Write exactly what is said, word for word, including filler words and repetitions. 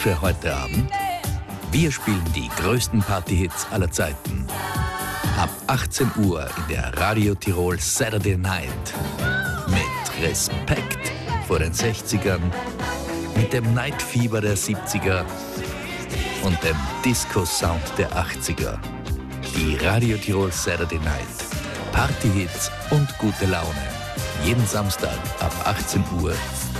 für heute Abend? Wir spielen die größten Partyhits aller Zeiten. Ab achtzehn Uhr in der Radio Tirol Saturday Night. Mit Respekt vor den sechzigern, mit dem Nightfieber der siebziger und dem Disco-Sound der achtziger. Die Radio Tirol Saturday Night. Partyhits und gute Laune. Jeden Samstag ab achtzehn Uhr